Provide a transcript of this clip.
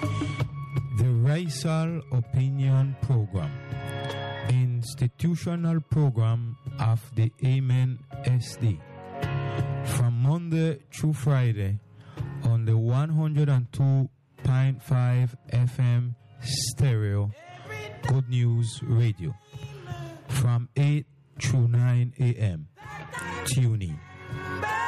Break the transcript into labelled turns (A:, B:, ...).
A: The Racial Opinion Program, institutional program of the Amen SD, from Monday through Friday on the 102.5 FM stereo Good News Radio, from 8 through 9 a.m. Tune in.